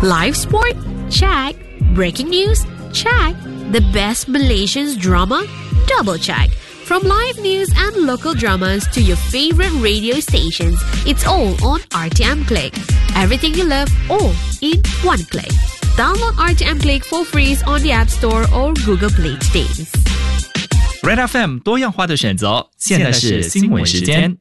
Live sport? Check. Breaking news? Check. The best Malaysian drama? Double check. From live news and local dramas to your favorite radio stations, it's all on RTM Click. Everything you love, all in one click. Download RTM Click for free on the App Store or Google Play today. Red FM 多样化的选择，现在是新闻时间。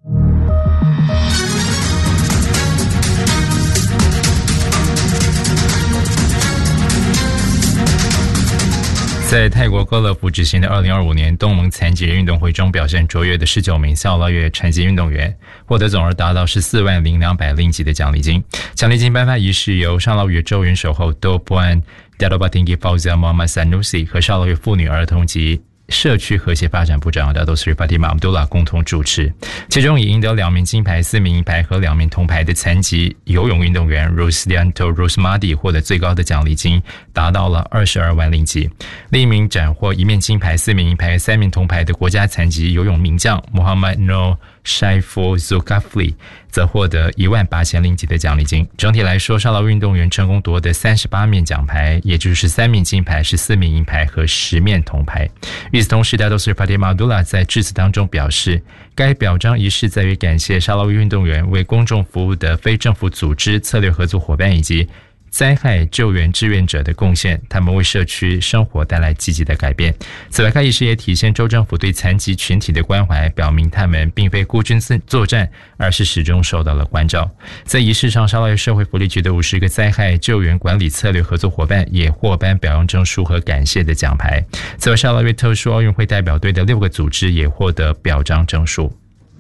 在泰国哥勒福举行的2025年东盟残疾人运动会中表现卓越的19名夏劳越残疾运动员获得总额达到14.200令吉的奖励金。奖励金颁发仪式由夏劳越州元首后多布安 Dato Batinggi Fauzia Muhammad Sanusi 和夏劳越妇女儿童及社区和谐发展部长 Dato Sri Fatimah Abdullah 共同主持，其中以赢得2名金牌、4名银牌和2名铜牌的残疾游泳运动员 Roslianto Rosmadi 获得最高的奖励金达到了22万令吉。另一名斩获1面金牌、4名银牌、3名铜牌的国家残疾游泳名将 Muhammad Noor Shaiful Zulkifli 则获得18000令吉的奖励金。整体来说，夏劳运动员成功夺得38面奖牌，也就是13面金牌、14面银牌和10面铜牌。与此同时，Dato Sri Fatimah Abdullah 在致辞当中表示，该表彰仪式在于感谢夏劳运动员为公众服务的非政府组织、策略合作伙伴以及灾害救援志愿者的贡献，他们为社区生活带来积极的改变。此外，该仪式也体现州政府对残疾群体的关怀，表明他们并非孤军作战，而是始终受到了关照。在仪式上，夏劳越社会福利局的50个灾害救援管理策略合作伙伴也获颁表扬证书和感谢的奖牌。此外，夏劳越特殊奥运会代表队的6个组织也获得表彰证书。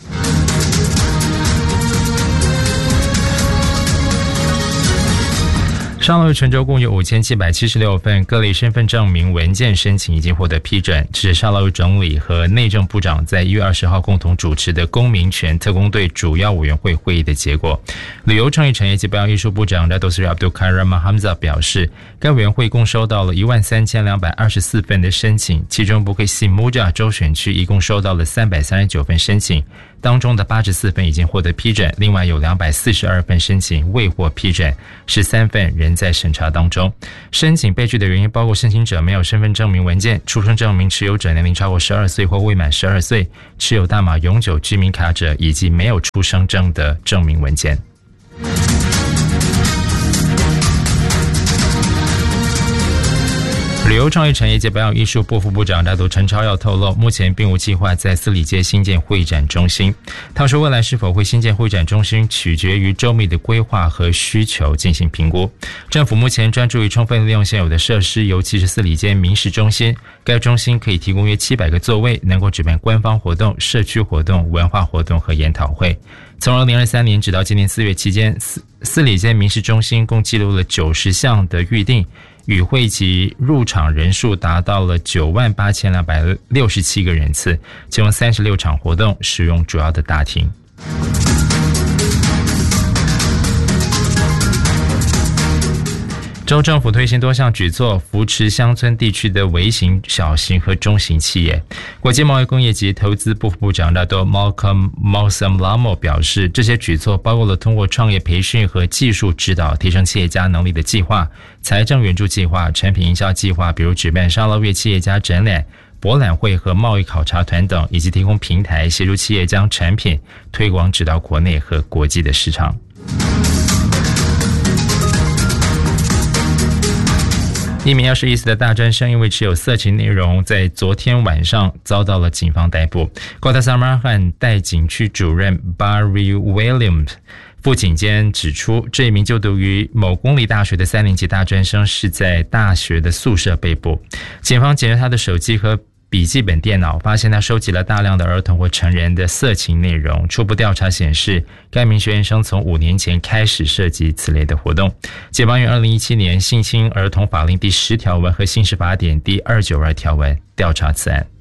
夏劳越全州共有5776份各类身份证明文件申请已经获得批准，这是夏劳越总理和内政部长在1月20号共同主持的公民权特工队主要委员会会议的结果。旅游创意产业及保养艺术部长 Dato Sri Abdul Karim Hamzah 表示，该委员会共收到了13224份的申请，其中Bukit Simuja 州选区一共收到了339份申请，当中的84份已经获得批准，另外有242份申请未获批准，13份仍在审查当中。申请被拒的原因包括申请者没有身份证明文件、出生证明持有者年龄超过12岁或未满12岁、持有大马永久居民卡者以及没有出生证的证明文件。旅游创意产业及保养艺术部副部长大都陈超耀透露，目前并无计划在四里街新建会展中心。他说，未来是否会新建会展中心取决于周密的规划和需求进行评估。政府目前专注于充分利用现有的设施，尤其是四里街民事中心。该中心可以提供约700个座位，能够举办官方活动、社区活动、文化活动和研讨会。从2023年直到今年4月期间，四里街民事中心共记录了90项的预订，与会及入场人数达到了98267个人次，其中36场活动使用主要的大厅。州政府推行多项举措，扶持乡村地区的微型、小型和中型企业。国际贸易工业及投资部副部长Dato Malcolm Mausamlamo 表示，这些举措包括了通过创业培训和技术指导提升企业家能力的计划、财政援助计划、产品营销计划，比如举办沙捞越企业家展览、博览会和贸易考察团等，以及提供平台协助企业将产品推广至到国内和国际的市场。一名21岁的大专生因为持有色情内容，在昨天晚上遭到了警方逮捕。Kota Samarkand 代警区主任 Barry Williams 副警监指出，这一名就读于某公立大学的3年级大专生是在大学的宿舍被捕。警方检阅他的手机和笔记本电脑，发现他收集了大量的儿童或成人的色情内容。初步调查显示，该名学员生从5年前开始涉及此类的活动。警方于2017年性侵儿童法令第10条文和刑事法典第292条文调查此案。